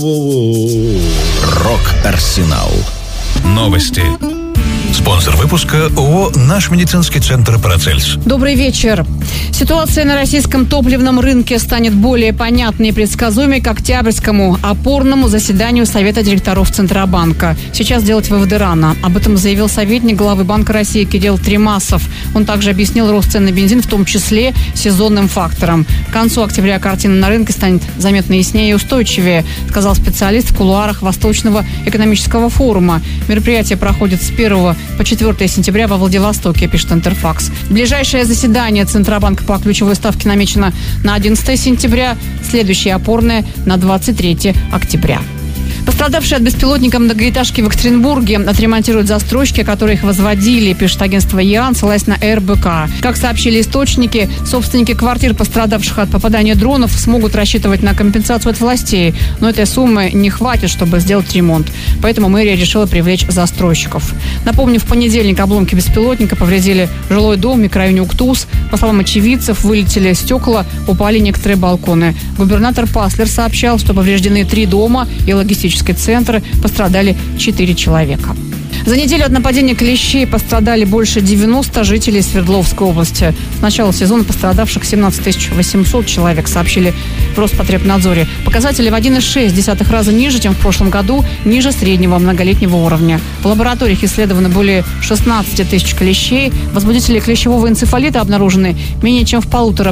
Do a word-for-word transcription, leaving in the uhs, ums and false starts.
Рок-Арсенал. Новости. Спонсор выпуска ООО «Наш медицинский центр Парацельс». Добрый вечер. Ситуация на российском топливном рынке станет более понятной и предсказуемой к октябрьскому опорному заседанию Совета директоров Центробанка. Сейчас делать выводы рано. Об этом заявил советник главы Банка России Кирилл Тремасов. Он также объяснил рост цен на бензин, в том числе сезонным фактором. К концу октября картина на рынке станет заметно яснее и устойчивее, сказал специалист в кулуарах Восточного экономического форума. Мероприятие проходит с первого по четвёртое сентября во Владивостоке, пишет Интерфакс. Ближайшее заседание Центробанка по ключевой ставке намечено на одиннадцатое сентября, следующее опорное на двадцать третье октября. Пострадавшие от беспилотника многоэтажки в Екатеринбурге отремонтируют застройщики, которые их возводили, пишет агентство ЕАН, ссылаясь на эр бэ ка. Как сообщили источники, собственники квартир, пострадавших от попадания дронов, смогут рассчитывать на компенсацию от властей, но этой суммы не хватит, чтобы сделать ремонт. Поэтому мэрия решила привлечь застройщиков. Напомню, в понедельник обломки беспилотника повредили жилой дом в микрорайоне Уктус. По словам очевидцев, вылетели стекла, упали некоторые балконы. Губернатор Паслер сообщал, что повреждены три дома и логистические центры, пострадали четыре человека. За неделю от нападения клещей пострадали больше девяноста жителей Свердловской области. С начала сезона пострадавших семнадцать тысяч восемьсот человек, сообщили в Роспотребнадзоре. Показатели в один целых шесть десятых раза ниже, чем в прошлом году, ниже среднего многолетнего уровня. В лабораториях исследовано более шестнадцать тысяч клещей. Возбудители клещевого энцефалита обнаружены менее чем в полутора